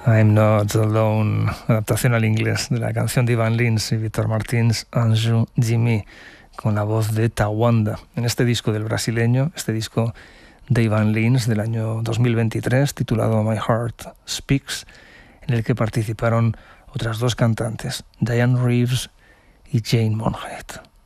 I'm Not Alone, adaptación al inglés de la canción de Ivan Lins y Víctor Martins, Anjo de mim, con la voz de Tawanda. En este disco del brasileño, este disco de Ivan Lins del año 2023, titulado My Heart Speaks, en el que participaron otras dos cantantes, Diane Reeves y Jane Monheit.